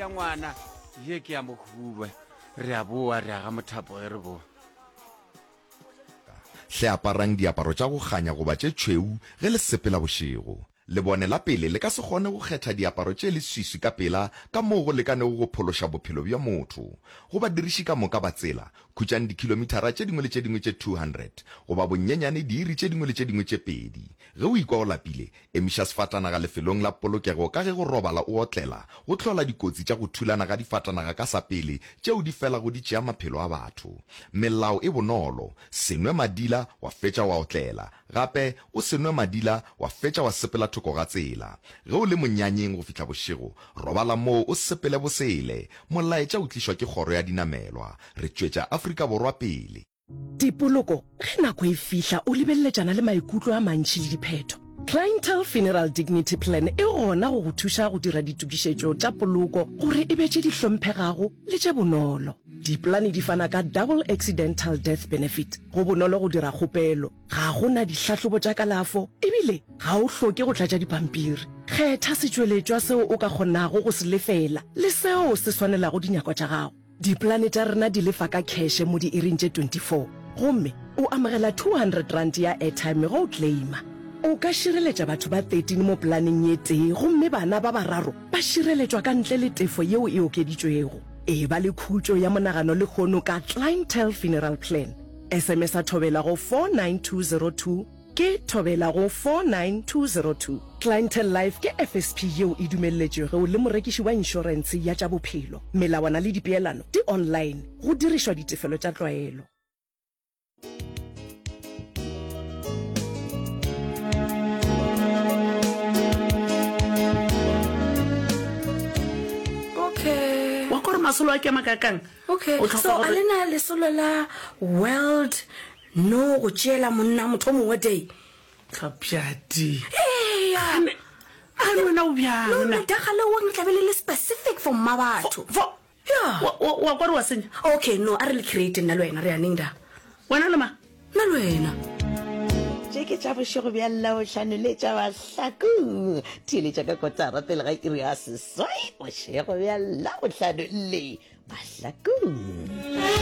ya ngwana ye ke ya mohuwe re a boa re aga mothapo e re boa hle aparang diaparo tša go kganya goba tše tšhweu ge le sepela bošego le bone la pele le ka se kgone go kgetha diaparo tše le swiswi ka pela ka moo go lekanego go phološa bophelo bja motho go ba diriši ka moka ba tsela khutšang dikilomitara tše dingwe le tše dingwe tše 200 goba bonyenyane diiri tše dingwe le tše dingwe tše pedi ge o ikwa go lapile emiša sefatanaga lefelong la polokego ka ge go robala o otlela go tlhola dikotsi tša go thulana ga difatanaga ka sa pele tšeo di fela go di tšea maphelo a batho melao e bonolo senwe madila wa fetša wa otlela gape o senwe madila wa fetša wa sepela thoko ga tsela ge o le monyanyeng go fihla bošego robala moo o sepele bosele molaetša o tlišwa ke kgoro ya dinamelwa re tšwetša Afrika Borwa pele Dipoloko ge nako e fihla o lebelletšana le maikutlo a mantši le diphetho Clientele Funeral Dignity Plan e gona go go thuša go dira ditukišetšo tša poloko gore e be tše di hlomphegago le tše bonolo diplane di fana ka double accidental death benefit go bonolo go dira kgopelo ga gona dihlahlobo tša kalafo ebile ga o hloke go tlatša dipampiri kgetha setšweletšwa seo o ka kgonago go se lefela le seo se swanelago dinyako tša gago diplane tša rena di lefa ka cashe mo diiring tše 24 gomme o amogela 200 rand ya airtime go o claima o ka šireletša batho ba 13 mo planeng ye tee gomme bana ba bararo ba šireletšwa ka ntle le tefo yeo e okeditšwego e ba le khutšo ya monagano le kgono ka Clientele Funeral Plan SMS a thobela go 49202 ke thobela go 49202 Clientele Life ke FSP yeo e dumelletšwego le morekiši wa inšorense ya tša bophelo melawana le dipeelano di online go dirišwa ditefelo tša tlwaelo masolo a ke makakang okay so a lena lesolo la world no go tšela monna motho mongwe day tlhapjadi a wena o bjang no dagale wa ntlabele le specific for mabatho wa kwa re wa senya okay no a re le create nna le wena re yaneng da wena le ma nna le wena ke tša bošego bja laošane le tša bahlakong theeletša ka kotara pele ga iri ya seswai bošego bja laošane le bahlakong